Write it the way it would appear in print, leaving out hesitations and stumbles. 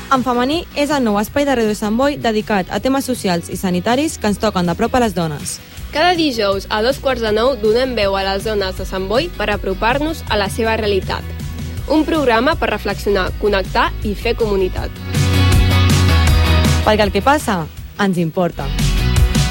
En Femení és el nou espai de Ràdio Sant Boi dedicat a temes socials i sanitaris que ens toquen de prop a les dones. Cada dijous a 8:45 donem veu a les dones de Sant Boi per apropar-nos a la seva realitat. Un programa per reflexionar, connectar i fer comunitat. Perquè el que passa ens importa.